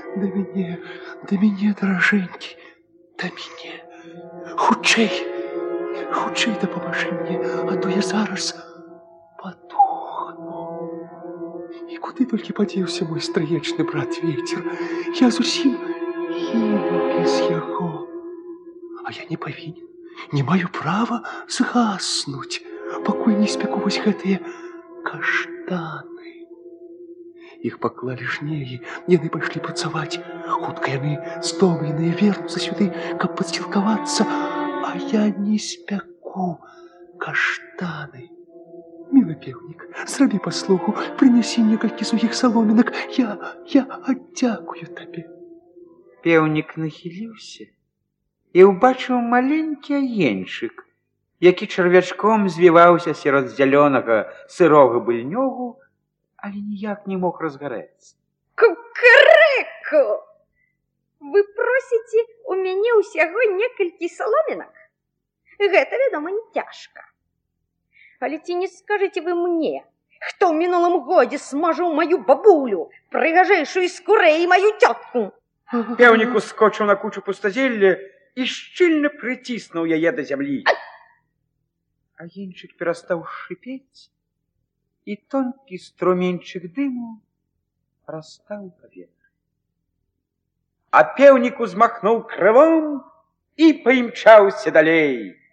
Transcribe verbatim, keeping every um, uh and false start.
Да мяне, да мяне, даражэнькі, да мяне. Хутчэй, хутчэй дапамажы мне, а то я зараз падохну. І куды толькі падзеўся мой стрыечны брат Вецер? Я зусім гіну без яго. А я не павінен, не маю права згаснуць, пакуль не спеку вось гэтыя каштаны. Іх паклалі жнеі, яны пайшлі працаваць. Хутка яны стомленыя вернуцца сюды, каб падсцілкавацца, а я не спяку каштаны. Мілы пеўнік, зрабі паслугу, прынясі некалькі сухіх саломінак, я, я аддзякую табе. Пеўнік нахіліўся і ўбачыў маленькі агеньчык, які чарвячком звіваўся сярод зялёнага сырога быльнёгу, але ніяк не мог разгарэцца. Кукарэку! Вы просіце у мяне ўсяго некалькі саломінак? Гэта, вядома, не цяжка. Але ці не скажыце вы мне, хто ў мінулым годзе смажыў маю бабулю, прыгажэйшую з курэй маю цётку? Пеўнік ускочыў на кучу пустазелля і шчыльна прыціснуў яе да зямлі. Агеньчык перастаў шыпець, і тонкі струменьчык дыму растаў у паветры. А пеўнік узмахнуў крылом і паімчаўся далей.